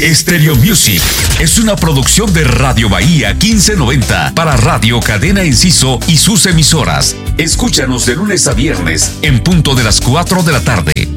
Stereo Music es una producción de Radio Bahía 1590 para Radio Cadena Enciso y sus emisoras. Escúchanos de lunes a viernes en punto de las 4 de la tarde.